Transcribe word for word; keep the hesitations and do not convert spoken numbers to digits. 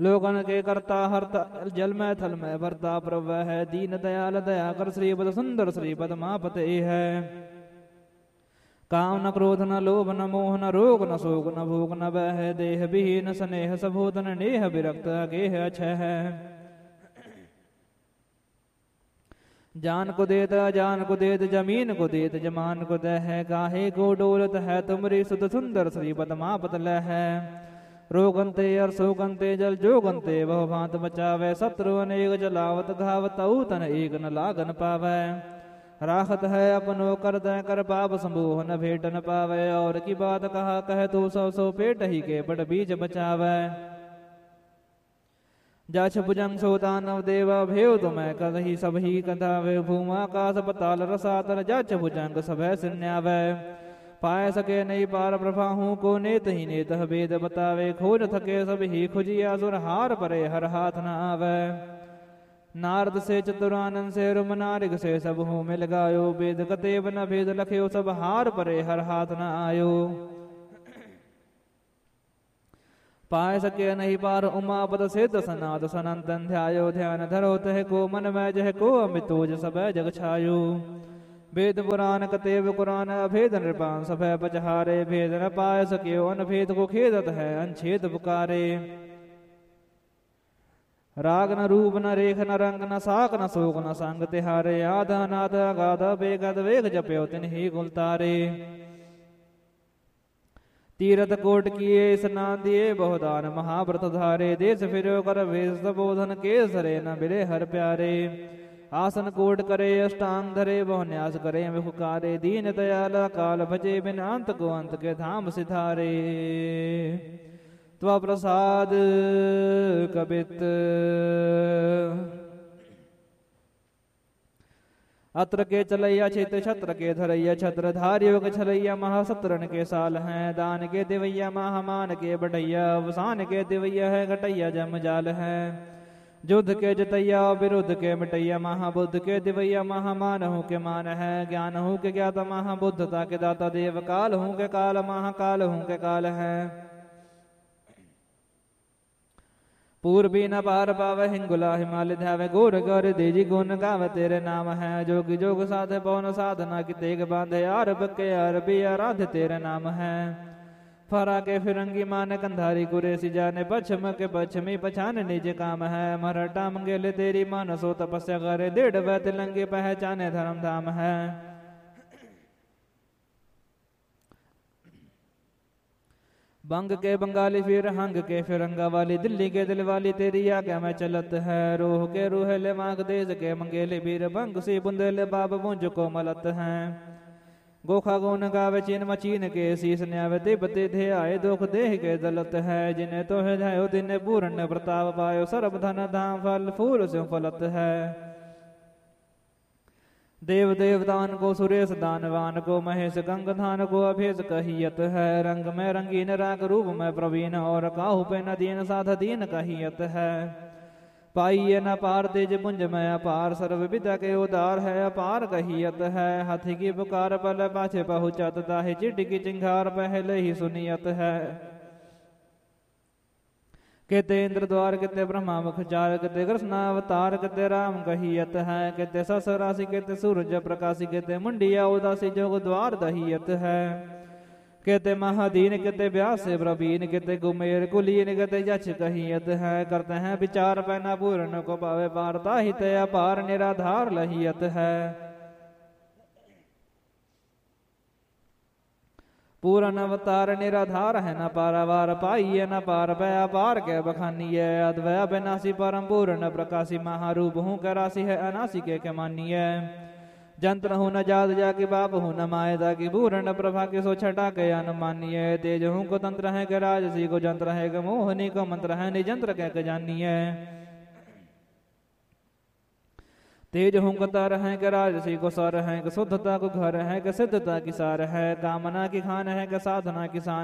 लोगन के करता हरता जल में थल में भरता प्रभ है। दीन दयाल दया कर श्रीपद सुंदर श्रीपद मापत है। काम न क्रोध न लोभ न मोह न रोग न शोक न भोग न भय। देह विहीन स्नेह सबोधन नेह विरक्त गेह अछय है। जान को देत अजान को देत जमीन को देत जमान को दह है। काहे को डोलत है तुमरी सुत सुंदर श्रीपद मापत लह है। रोगंते अर सोगंते जल जोगंते बहु भांत बचावे। शत्रु अनेक जलावत घावत तन एक न लागन पावै। राखत है अपनो कर दय कर पाप समूह न भेट न पावे। और की बात कहा कह तू सौ सौ पेट ही के बड़ बीज बचावे। जाछ भुजंग सो दानव देवा भेव तुम्हें कद ही सब ही कथावे। भूमा आकाश पताल रसातल जाछ भुजंग सब सिन्यावे। पाए सके नहीं पार प्रभा हूँ को नेत ही नेत वेद बतावे। खोज थके सब ही खुजिया सुर हार परे हर हाथ न आवे। नारद से चतुरानंद से रुम नारिक से सब हूँ मिल गायो। वेद कतेब न भेद लख्यो सब हार परे हर हाथ न आयो। पाए सके नहीं पार उमापद सिद्ध सनाद सनंतन ध्यायो। ध्यान धरो तह को मन में जह को अमितोज सब जग छायो। वेद पुराण कतेव कुरान अभेद नृपान सब पचहारे। भेद न पाए सके अनभेद को खेदत है अनछेद पुकारे। राग न रूप न रेख न रंग न साक न शोक न संग तिहारे। आधा नाद अगाध बेगद वेग जप्यो तिन ही गुलतारे। तीरथ कोट किए स्नान दिए बहुदान महाव्रत धारे। देश फिरो कर वेश बोधन के सरे न मिले हर प्यारे। आसन कोट करे अष्टांग धरे बहु न्यास करे विफुकारे। दीन दयाल काल भजे बिन अंत को अंत के धाम सिधारे। त्वा प्रसाद कबित अत्र के चलैया चित छत्र के धरैया। छत्र धारियो के छलैया महासत्रन के साल हैं। दान के दिवैया महामान के बढ़ैया। अवसान के दिवैया है घटैया जम जाल है। युद्ध के जतैया विरुद्ध के मिटैया। महाबुद्ध के दिवैया महामान हूँ के मान है। ज्ञान हूँ के ज्ञाता महाबुद्धता के दाता देव। काल हूँ के काल महाकाल हूँ के काल है। पूर्वी न पार पावे हिंगुला हिमालय ध्यावे। गोर गौर देजी गुण गावे तेरे नाम है। जोगी जोग साधे पवन साधना की तेग बांधे। आरब के अरबी आराध्य तेरे नाम है। फरा के फिरंगी माने कंधारी कुरेसी जाने। पश्चिम के पश्चिमी पछाने निज काम है। मरटा मंगेले तेरी मानसो तपस्या करे। डेढ़ वह तिलंगी पहचाने धर्म धाम है। बंग के बंगाली फिर हंग के फिरंगा वाली। दिल्ली के दिल वाली तेरी आज्ञा में चलत है। रोह के रूहले मांग देश के मंगेले वीर। बंग सी बुंदेले बाब मुंज को मलत हैं। गोखा गुन गावे चीन मचीन के शीस न्यावे। तिब्बती थे आए दुख देह के दलत है। जिन्हें तो है जायो दिन पूर्ण प्रताप पायो। सर्व धन धाम फल फूल से फलत है। देव देवदान को सुरेश दानवान को महेश गंगधान को अभेश कहियत है। रंग में रंगीन राग रूप में प्रवीण। और काहू पे न दीन साध दीन कहियत है। पाइये न पार तेज पुंज में अपार। सर्व विद्या के उदार है अपार कहियत है। हाथी की पुकार पल पाछे पहुँचत ताहि। चिट्ठी की चिंगार पहले ही सुनियत है। केते इंद्र द्वार केते ब्रह्मा मुख चार। केते कृष्ण अवतार केते राम कहियत है। केते सस राशि केते सूरज प्रकाशी। केते मुंडिया उदासी जोग द्वार दहियत है। केते महादीन केते व्यास प्रवीण। केते कुमेर कुलीन केते यक्ष कहियत है। करते हैं विचार पैना पूर्ण को पावे पार। ताहि ते अपार निराधार लहियत है। पूर्ण अवतार निराधार है न पारावार। पाइये न पार पया पार के बखानिय। अद्वय विनाशी परम पूर्ण प्रकाशी। महारूप हूँ के राशि है अनाशी के, के मानिय। जंत्र हूँ न जात जाकी बाप हूँ न मायदा की। पूर्ण प्रभा के सो छटा के अनुमानिय। तेज हूँ को तंत्र है के राजसी को जंत्र है के। मोहनी को मंत्र है निजंत्र के, के जानिय। तेज हूँ कतार है के राजसी को सर है। के शुद्धता को घर है के सिद्धता की सार है। कामना की खान है के साधना की शान